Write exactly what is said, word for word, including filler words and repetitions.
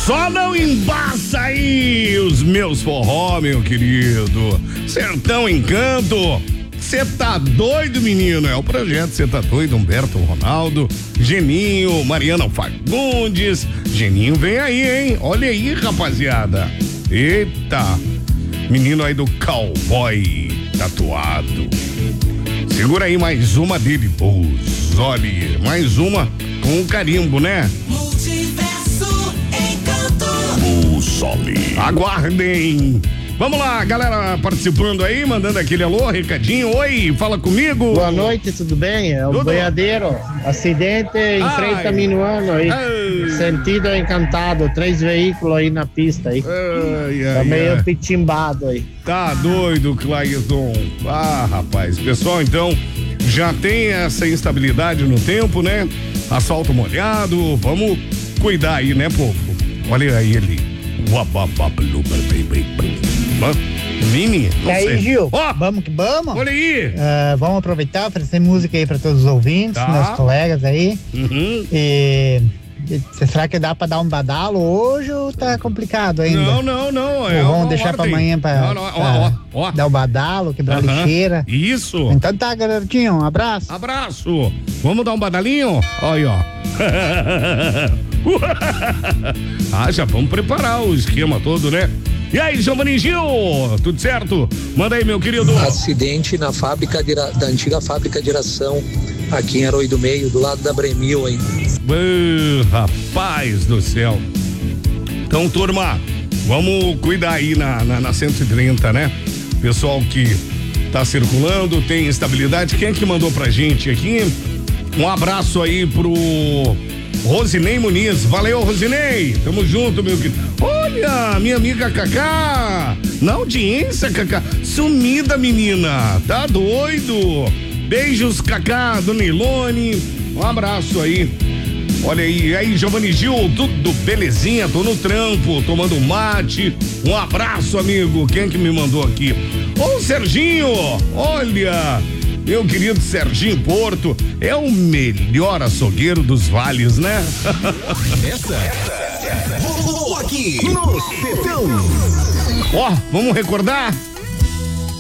Só não embaça aí os meus forró, meu querido. Sertão Encanto. Cê tá doido, menino? É o projeto Cê tá doido, Humberto Ronaldo, Geninho, Mariana Fagundes. Geninho vem aí, hein? Olha aí, rapaziada. Eita. Menino aí do cowboy tatuado. Segura aí mais uma dele, Buzz. Olha, mais uma com um carimbo, né? Multiverso Encanto. Buzz, aguardem. Vamos lá, galera participando aí, mandando aquele alô, recadinho. Oi, fala comigo. Boa noite, tudo bem? É o Tudo? boiadeiro. Acidente em Ai. frente a Minuano aí. Ai. Sentido Encantado, três veículos aí na pista aí. Ai, Tá ai, meio ai. pitimbado aí. Tá doido, Clayton. Ah, rapaz, pessoal, então já tem essa instabilidade no tempo, né? Asfalto molhado, vamos cuidar aí, né, povo? Olha aí ele. Mini, E não aí, sei. Gil? Ó, Vamos que vamos? olha aí. Ah, vamos aproveitar, oferecer música aí para todos os ouvintes, Tá. meus colegas aí. Uhum. E, e será que dá para dar um badalo hoje ou tá complicado ainda? Não, não, não. É Ou vamos uma deixar para ordem. amanhã para Não, não, ó, ó, ó. dar o badalo, quebrar a Aham. lixeira? Isso. Então tá, garotinho, um abraço. Abraço. Vamos dar um badalinho? Olha aí, ó. Ah, já vamos preparar o esquema todo, né? E aí, Giovanni Gil, tudo certo? Manda aí, meu querido. Acidente na fábrica de, da antiga fábrica de iração aqui em Herói do Meio, do lado da Bremil aí. Ah, rapaz do céu. Então, turma, vamos cuidar aí na, na, na cento e trinta, né? Pessoal que tá circulando, tem estabilidade. Quem é que mandou pra gente aqui? Um abraço aí pro Rosinei Muniz. Valeu, Rosinei. Tamo junto, meu querido. Olha, minha amiga Cacá. Na audiência, Cacá. Sumida, menina. Tá doido. Beijos, Cacá, Dona Ilone. Um abraço aí. Olha aí, e aí, Giovanni Gil, tudo belezinha? Tô no trampo, tomando mate. Um abraço, amigo. Quem é que me mandou aqui? Ô, Serginho, olha, meu querido Serginho Porto, é o melhor açougueiro dos vales, né? Essa, essa rolou aqui no Sertão. Ó, vamos recordar?